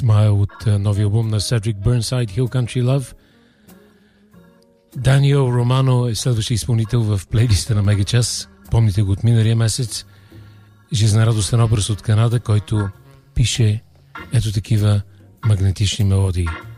Smile от новия албум на Cedric Burnside, Hill Country Love. Даниел Романо е следващия изпълнител в плейлиста на Мегачас. Помните го от миналия месец. Жизнерадостен образ от Канада, който пише ето такива магнетични мелодии.